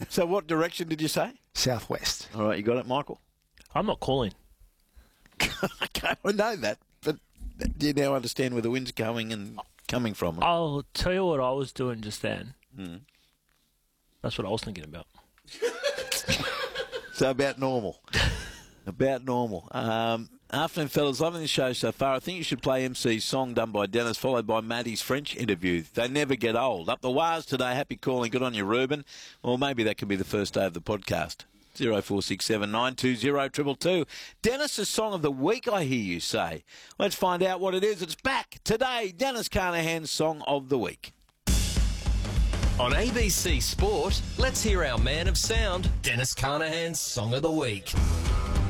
So what direction did you say? Southwest. All right, you got it, Michael? I'm not calling. Okay, I know that, but do you now understand where the wind's coming from? I'll tell you what I was doing just then. Mm. That's what I was thinking about. So about normal. About normal. Afternoon, fellas. Loving the show so far. I think you should play MC's song done by Dennis, followed by Maddie's French interview. They never get old. Up the wires today. Happy calling. Good on you, Ruben. Or maybe that could be the first day of the podcast. 0467 920 222. Dennis's song of the week, I hear you say. Let's find out what it is. It's back today. Dennis Carnahan's song of the week. On ABC Sport, let's hear our man of sound, Dennis Carnahan's Song of the Week.